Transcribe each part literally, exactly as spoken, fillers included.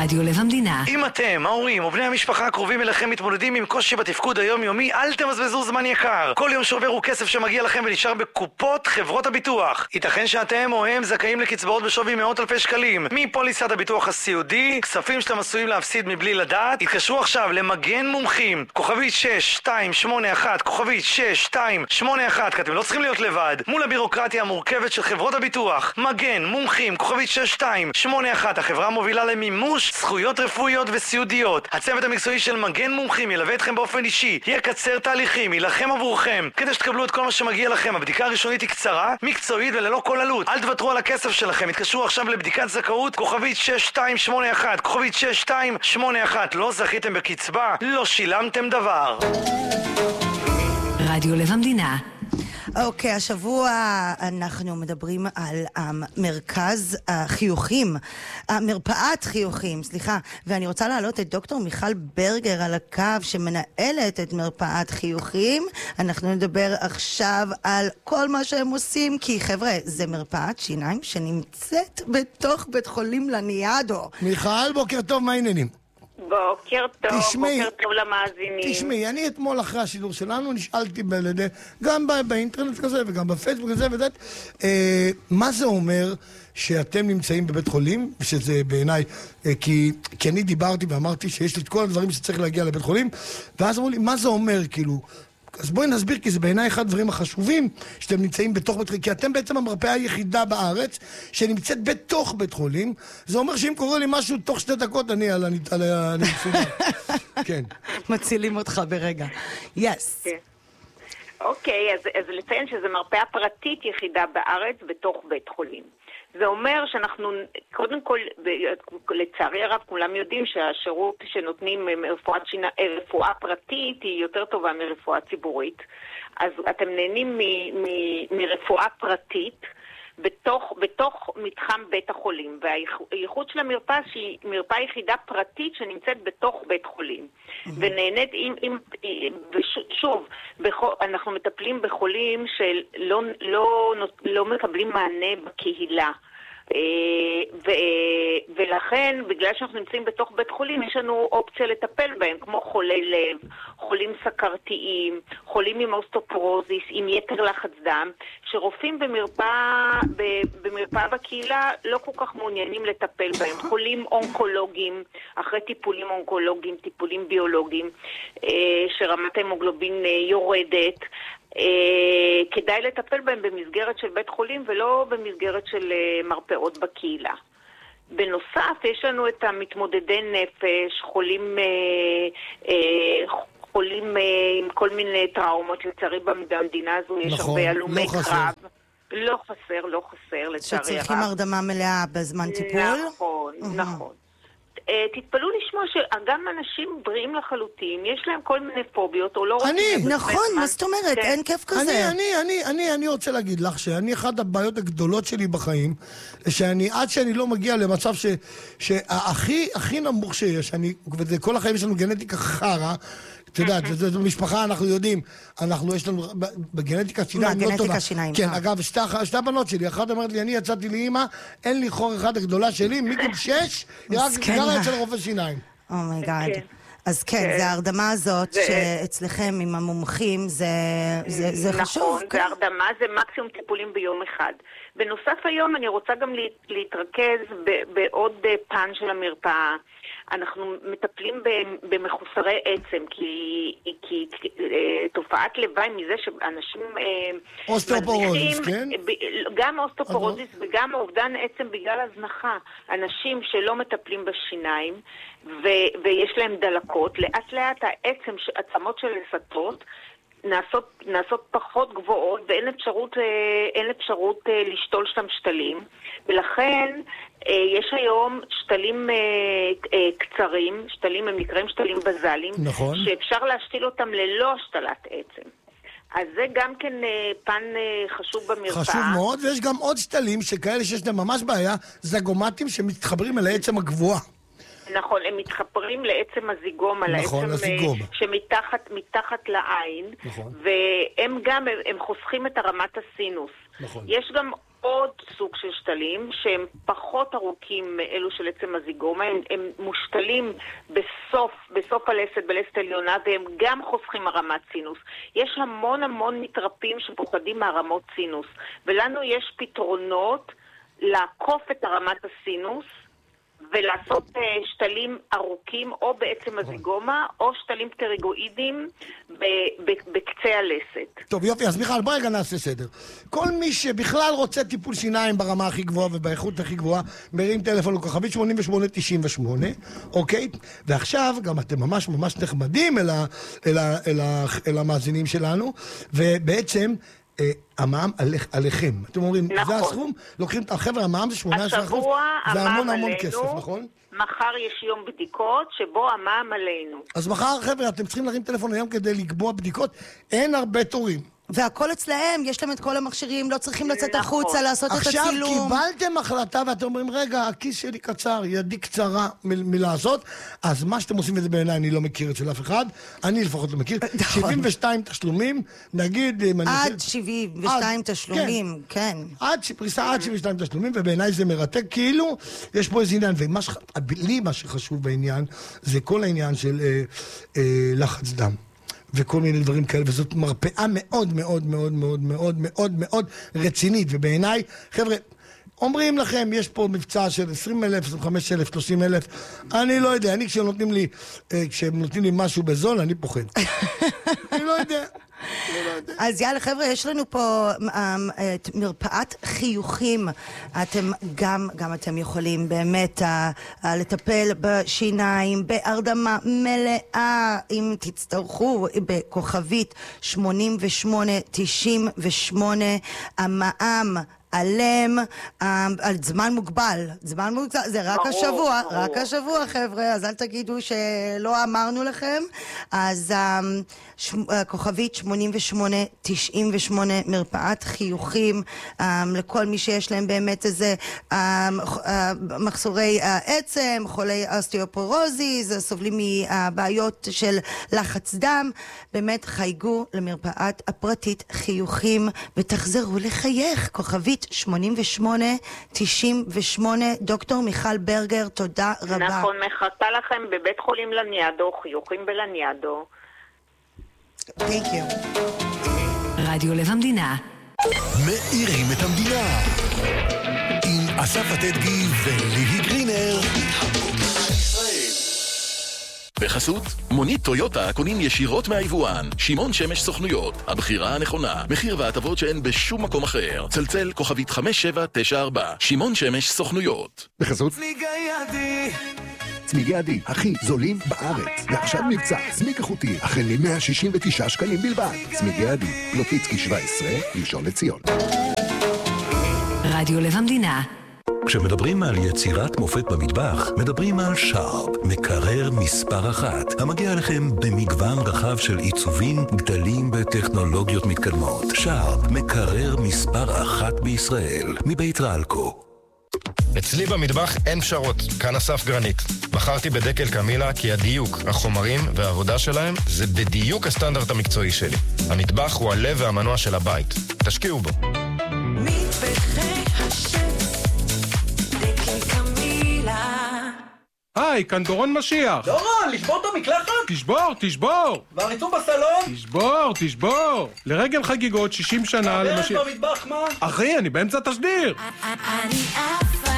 רדיו לב המדינה. אם אתם, ההורים או בני המשפחה הקרובים אליכם מתמודדים עם קושי בתפקוד היומיומי, אל תבזבזו זמן יקר. כל יום שעובר הוא כסף שמגיע לכם ונשאר בקופות חברות הביטוח. ייתכן שאתם או הם זכאים לקצבאות בשווי מאות אלפי שקלים מפוליסת הביטוח הסיעודי, כספים שאתם עשויים להפסיד מבלי לדעת. התקשרו עכשיו למגן מומחים, כוכבית שש שתיים שמונה אחת, כוכבית שש שתיים שמונה אחת, כי אתם לא צריכים להיות לבד מול הבירוקרטיה המורכבת של חברות הביטוח. מגן מומחים, כוכבית שש שתיים שמונה אחת, החברה מובילה למימוש זכויות רפואיות וסיעודיות. הצוות המקצועי של מגן מומחים ילווה אתכם באופן אישי, יקצר תהליכים, ילחם עבורכם כדי שתקבלו את כל מה שמגיע לכם. הבדיקה הראשונית היא קצרה, מקצועית וללא כל עלות. אל תוותרו על הכסף שלכם. התקשרו עכשיו לבדיקת זכאות, כוכבית שש שתיים שמונה אחת, כוכבית שש שתיים שמונה אחת. לא זכיתם בקצבה, לא שילמתם דבר. רדיו לב המדינה. אוקיי, השבוע אנחנו מדברים על מרכז החיוכים, מרפאת חיוכים, סליחה, ואני רוצה להעלות את דוקטור מיכל ברגר על הקו שמנהלת את מרפאת חיוכים. אנחנו נדבר עכשיו על כל מה שהם עושים, כי חבר'ה, זה מרפאת שיניים שנמצאת בתוך בית חולים לניאדו. מיכל, בוקר טוב, מה העניינים? בוקר טוב, תשמעי, בוקר טוב למאזינים. תשמעי, אני אתמול אחרי השידור שלנו נשאלתי בלדי, גם בא, באינטרנט כזה וגם בפייסבוק כזה וזה, אה, מה זה אומר שאתם נמצאים בבית חולים, שזה בעיניי, אה, כי, כי אני דיברתי ואמרתי שיש לי את כל הדברים שצריך להגיע לבית חולים, ואז אמרו לי, מה זה אומר, כאילו, אז בואי נסביר, כי זה בעיניי אחד הדברים החשובים שאתם נמצאים בתוך בית חולים, כי אתם בעצם המרפאה היחידה בארץ שנמצאת בתוך בית חולים. זה אומר שאם קורה לי משהו תוך שתי דקות אני על הנמצובה. כן. מצילים אותך ברגע. יס. אוקיי, אז לציין שזה מרפאה פרטית יחידה בארץ בתוך בית חולים. זה אומר שאנחנו, קודם כל, לצערי הרב, כולם יודעים שהשירות שנותנים מרפואת שינה, רפואה פרטית היא יותר טובה מרפואה ציבורית. אז אתם נהנים מ, מ, מרפואה פרטית בתוך, בתוך מתחם בית החולים. והייחוד של המרפאה שהיא מרפאה יחידה פרטית שנמצאת בתוך בית חולים. Mm-hmm. ונהנית עם, עם, ושוב, בכל, אנחנו מטפלים בחולים שלא לא, לא מקבלים מענה בקהילה. ו, ולכן, בגלל שאנחנו נמצאים בתוך בית חולים, יש לנו אופציה לטפל בהם, כמו חולי לב, חולים סכרתיים, חולים עם אוסטופורוזיס, עם יתר לחץ דם, שרופאים במרפאה, במרפאה בקהילה לא כל כך מעוניינים לטפל בהם. חולים אונקולוגיים, אחרי טיפולים אונקולוגיים, טיפולים ביולוגיים, שרמת ההמוגלובין יורדת, Uh, כדאי לטפל בהם במסגרת של בית חולים ולא במסגרת של uh, מרפאות בקהילה. בנוסף, יש לנו את המתמודדי נפש, חולים, uh, uh, חולים uh, עם כל מיני טראומות, לצערי במדינה הזו יש נכון, הרבה הלומי לא קרב. לא חסר, לא חסר, לצערי הרב. שצריכים הרדמה מלאה בזמן טיפול? נכון, mm-hmm. נכון. תתפלאו לשמוע שגם אנשים בריאים לחלוטין, יש להם כל מיני פוביות, או לא רוצים... אני! נכון, מה זאת אומרת? אין כיף כזה. אני, אני, אני, אני, אני רוצה להגיד לך שאני, אחת הבעיות הגדולות שלי בחיים, שאני, עד שאני לא מגיע למצב ש, שהכי, הכי נמוך שיש, אני, וזה כל החיים יש לנו גנטיקה חרה, אתה יודעת, זו משפחה, אנחנו יודעים, אנחנו, יש לנו, בגנטיקה שיניים לא טובה. שיניים, כן, אגב, שתי, שתי הבנות שלי, אחת אומרת לי, אני יצאתי לאמא, אין לי חור אחד הגדולה שלי, מגיל שש, היא רק גרה אצל רופא שיניים. אומייגאד. אז כן, זה ההרדמה הזאת שאצלכם עם המומחים, זה חשוב. נכון, זה הרדמה, זה מקסימום טיפולים ביום אחד. בנוסף היום אני רוצה גם להתרכז בעוד פן של המרפאה. אנחנו מטפלים במחוסרי עצם, כי, כי תופעת לוואי מזה שאנשים אוסטאופורוזיס, כן? גם אוסטאופורוזיס וגם אובדן עצם בגלל הזנחה. אנשים שלא מטפלים בשיניים ו- ויש להם דלקות, לאט לאט העצם, עצמות של לסתות, נעשות, נעשות פחות גבוהות ואין אפשרות, אין אפשרות לשתול שם שתלים, ולכן יש היום שתלים קצרים, שתלים הם נקראים שתלים בזלים, נכון. שאפשר להשתיל אותם ללא השתלת עצם. אז זה גם כן פן חשוב במרפאה. חשוב מאוד, ויש גם עוד שתלים שכאלה שיש להם ממש בעיה, זגומטים שמתחברים אל העצם הגבוהה. נכון, הם מתחפרים לעצם הזיגום, נכון, על העצם שמתחת מתחת לעין, נכון. והם גם, הם חוסכים את הרמת הסינוס. נכון. יש גם עוד סוג של שתלים שהם פחות ארוכים מאלו של עצם הזיגומה, הם, הם מושתלים בסוף, בסוף הלסת, בלסת עליונה, והם גם חוסכים הרמת סינוס. יש המון המון מתרפים שפוחדים מהרמות סינוס, ולנו יש פתרונות לעקוף את הרמת הסינוס, ולעשות uh, שתלים ארוכים או בעצם הזיגומה או שתלים פטריגואידיים בקצה הלסת. טוב, יופי, אז מיכל, בוא רגע נעשה סדר. כל מי שבכלל רוצה טיפול שיניים ברמה הכי גבוהה ובאיכות הכי גבוהה, מרים טלפון לכוכבית שמונים ושמונה תשעים ושמונה, אוקיי? ועכשיו גם אתם ממש ממש נחמדים אל, ה, אל, ה, אל, ה, אל המאזינים שלנו, ובעצם המע"מ עליכם. אתם אומרים, זה הסכום? לוקחים את החבר'ה, המע"מ זה שמונה עשרה אחוז, זה המון המון כסף, נכון? מחר יש יום בדיקות שבו המע"מ עלינו. אז מחר, חבר'ה, אתם צריכים להרים טלפון היום כדי לקבוע בדיקות. אין הרבה תורים. והכל אצלהם, יש להם את כל המכשירים, לא צריכים לצאת החוצה, לעשות את הצילום. עכשיו קיבלתם החלטה ואתם אומרים, רגע, הכיס שלי קצר, ידי קצרה מ- מלעשות, אז מה שאתם עושים את זה בעיניי, אני לא מכיר אצל אף אחד, אני לפחות לא מכיר, שבעים ושתיים תשלומים, נגיד... עד שבעים ושתיים תשלומים, כן. עד פריסה עד שבעים ושתיים תשלומים, ובעיניי זה מרתק, כאילו, יש פה איזה עניין, ולי מה שחשוב בעניין, זה כל העניין של לחץ דם. וכל מיני דברים כאלה, וזאת מרפאה מאוד מאוד מאוד מאוד מאוד מאוד מאוד רצינית, ובעיניי, חבר'ה, אומרים לכם, יש פה מבצע של עשרים אלף, עשרים וחמישה אלף, שלושים אלף, אני לא יודע, אני כשהם נותנים לי, כשהם נותנים לי משהו בזול, אני פוחד. אני לא יודע. אז יאללה חבר'ה, יש לנו פה את מרפאת חיוכים. אתם גם, גם אתם יכולים באמת לטפל בשיניים, בהרדמה מלאה, אם תצטרכו, בכוכבית שמונים ושמונה תשעים ושמונה, המע"מ עליהם, על זמן מוגבל. זמן מוגבל, זה רק ברור, השבוע, ברור. רק השבוע חבר'ה, אז אל תגידו שלא אמרנו לכם. אז ש... כוכבית שמונים ושמונה תשעים ושמונה, מרפאת חיוכים, לכל מי שיש להם באמת איזה מחסורי עצם, חולי אוסטאופורוזיס, סובלים מבעיות של לחץ דם, באמת חייגו למרפאת הפרטית חיוכים ותחזרו לחייך. כוכבית שמונים ושמונה תשעים ושמונה. דוקטור מיכל ברגר, תודה רבה. נכון, מחכה לכם בבית חולים לניאדו, חיוכים בלניאדו. Thank you. רדיו לב המדינה. מאירים את המדינה. עם אסף עתדגי וליהי גרינר. בחסות, מונית טויוטה קונים ישירות מהיבואן. שמעון שמש סוכנויות, הבחירה הנכונה. מחיר והטבות שאין בשום מקום אחר. צלצל כוכבית חמש שבע תשע ארבע. שמעון שמש סוכנויות. בחסות צמיגי עדי. צמיגי עדי, הכי זולים בארץ. ועכשיו מבצע, צמיג איכותי, החל מ-מאה שישים ותשעה שקלים בלבד. צמיגי עדי, פלוטיצקי שבע עשרה, ראשון לציון. רדיו לב המדינה. כשמדברים על יצירת מופת במטבח, מדברים על שרפ, מקרר מספר אחת, המגיע לכם במגוון רחב של עיצובים, גדלים וטכנולוגיות מתקדמות. שרפ, מקרר מספר אחת בישראל, מבית רלקו. אצלי במטבח אין פשרות, כאן אסף גרנית. בחרתי בדקל קמילה כי הדיוק, החומרים והעבודה שלהם זה בדיוק הסטנדרט המקצועי שלי. המטבח הוא הלב והמנוע של הבית. תשקיעו בו. מטבחי השף, דקל קמילה. היי, כאן דורון משיח. דורון, לשבור את המקלחת? תשבור, תשבור. והריצוף בסלון? תשבור, תשבור. לרגל חגיגות שישים שנה למשיח. אתה במטבח, מה? אחי, אני באמצע תשדיר. אני אפה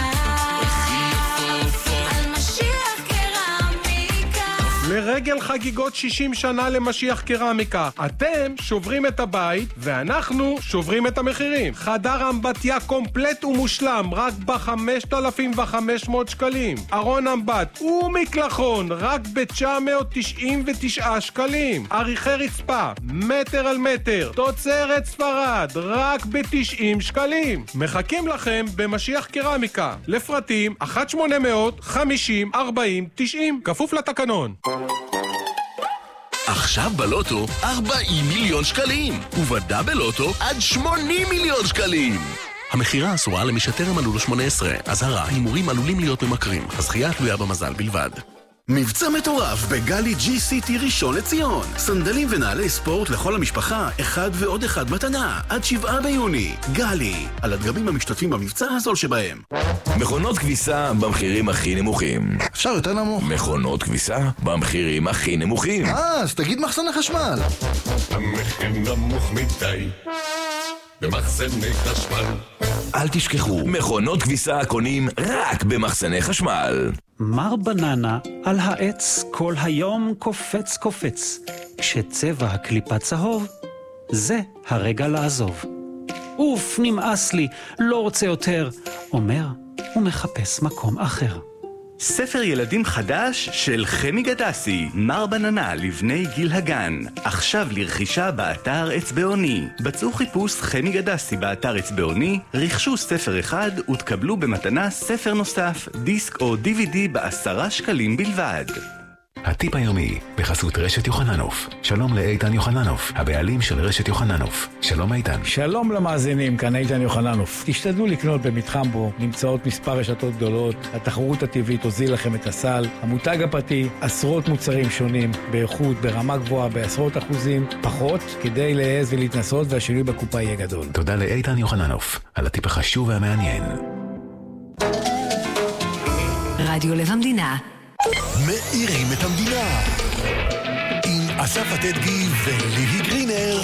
על משיח קרמיקה. לרגל חגיגות שישים שנה למשיח קרמיקה. אתם שוברים את הבית, ואנחנו שוברים את המחירים. חדר אמבטיה קומפלט ומושלם, רק ב-חמשת אלפים וחמש מאות שקלים. ארון אמבט ומקלחון, רק ב-תשע מאות תשעים ותשעה שקלים. עריכי רצפה, מטר על מטר, תוצרת ספרד, רק ב-תשעים שקלים. מחכים לכם במשיח קרמיקה. לפרטים, אחת שמונה אפס אפס חמישים ארבעים תשעים. כפוף לתקנון. עכשיו בלוטו ארבעים מיליון שקלים, ובדאבל לוטו עד שמונים מיליון שקלים. המחירה אסורה למי שטרם מלאו לו שמונה עשרה. אזהרה, הימורים עלולים להיות ממכרים. הזכייה תלויה במזל בלבד. מבצע מטורף בגלי ג'י סיטי ראשון לציון. סנדלים ונעלי ספורט לכל המשפחה, אחד ועוד אחד מתנה, עד שבעה ביוני. גלי, על הדגמים המשתתפים במבצע הזול שבהם. מכונות כביסה במחירים הכי נמוכים. אפשר יותר נמוך. מכונות כביסה במחירים הכי נמוכים. אה, אז תגיד מחסני חשמל. המחיר נמוך מדי במחסני חשמל. אל תשכחו, מכונות כביסה קונים רק במחסני חשמל. מר בננה על העץ כל היום קופץ קופץ. כשצבע הקליפה צהוב, זה הרגע לעזוב. אוף, נמאס לי, לא רוצה יותר, אומר ומחפש מקום אחר. ספר ילדים חדש של חמי גדסי, מר בננה לבני גיל הגן. עכשיו לרכישה באתר אצבעוני. בצעו חיפוש חמי גדסי באתר אצבעוני, רכשו ספר אחד ותקבלו במתנה ספר נוסף, דיסק או די וי די בעשרה שקלים בלבד. הטיפ היומי בחסות רשת יוחננוף. שלום לאיתן יוחננוף, הבעלים של רשת יוחננוף. שלום איתן. שלום למאזינים, כאן איתן יוחננוף. תשתדלו לקנות במתחם בו, נמצאות מספר רשתות גדולות, התחרות הטבעית תוזיל לכם את הסל, המותג הפרטי, עשרות מוצרים שונים, באיכות, ברמה גבוהה, בעשרות אחוזים, פחות, כדי להעז ולהתנסות והשינוי בקופה יהיה גדול. תודה לאיתן יוחננוף, על הטיפ החשוב והמעניין. רדיו לב המדינה. מאירים את המדינה עם אסף עתדגי וליהי גרינר.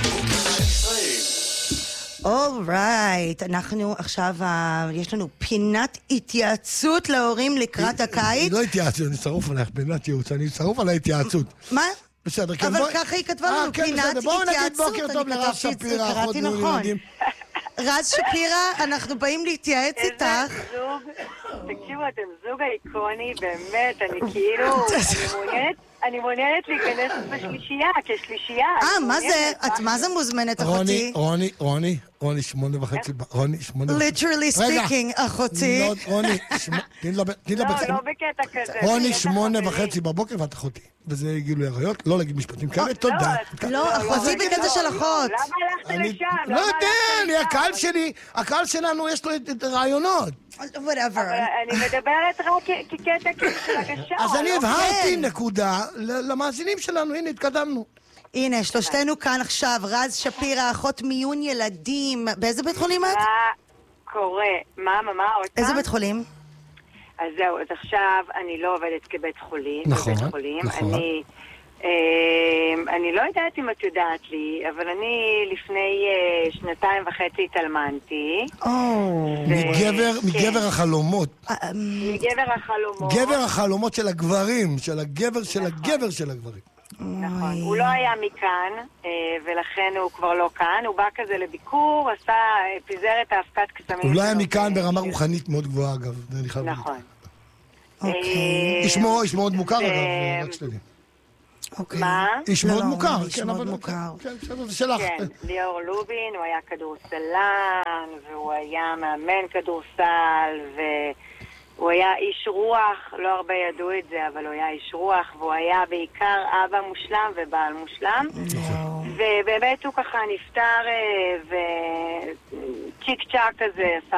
אולרייט, אנחנו עכשיו, יש לנו פינת התייעצות להורים לקראת הקיץ. לא התייעצות, אני שרוף עליך פינת ייעוץ, אני שרוף על ההתייעצות. מה? בסדר, כן. אבל ככה היא כתבה לנו, פינת התייעצות. בואו נגיד בוקר טוב לרז שפירא, אחות ילדים. רז שפירא, אנחנו באים להתייעץ איתך. איזה זוג, תקשיבו, אתם זוג איקוני, באמת, אני כאילו, אני מעוניינת, אני מעוניינת להיכנס בשלישייה, כשלישייה. אה, מה זה? את מה זה מוזמנת, אחותי? רוני, רוני, רוני, שמונה וחצי, רוני, שמונה וחצי. literally speaking, אחותי. רוני, תני לה לא, לא בקטע כזה. רוני, שמונה וחצי בבוקר ואת אחותי. וזה גילוי עריות, לא להגיד משפטים כאלה, תודה. לא, אחותי בקטע של אחות. למה הלכת לשם? לא יודע, אני, הקהל שלי, הקהל שלנו יש לו את הרעיונות. whatever. אני מדברת רק כקטע של הגשה. אז אני הבהרתי נקודה למאזינים שלנו, הנה התקדמנו. הנה, שלושתנו כאן עכשיו, רז שפירא, אחות מיון ילדים. באיזה בית חולים את? מה קורה? מה, מה, מה? איזה בית חולים? אז זהו, אז עכשיו אני לא עובדת כבית חולים. נכון, נכון. אני... אני לא יודעת אם את יודעת לי, אבל אני לפני שנתיים וחצי התאלמנתי. מגבר החלומות. מגבר החלומות. גבר החלומות של הגברים, של הגבר של הגבר של הגברים. נכון, הוא לא היה מכאן, ולכן הוא כבר לא כאן. הוא בא כזה לביקור, עשה, פיזר את האבקת קסמים. הוא לא היה מכאן ברמה רוחנית מאוד גבוהה, אגב. נכון. ישמו עוד מוכר, אגב, רק שתדעי. מה? איש מאוד מוכר, כן, אבל מוכר. כן, בסדר, זה שלך. כן, ליאור לובין, הוא היה כדורסלן, והוא היה מאמן כדורסל, והוא היה איש רוח, לא הרבה ידעו את זה, אבל הוא היה איש רוח, והוא היה בעיקר אבא מושלם ובעל מושלם. ובאמת הוא ככה נפטר, וצ'יק צ'אק כזה,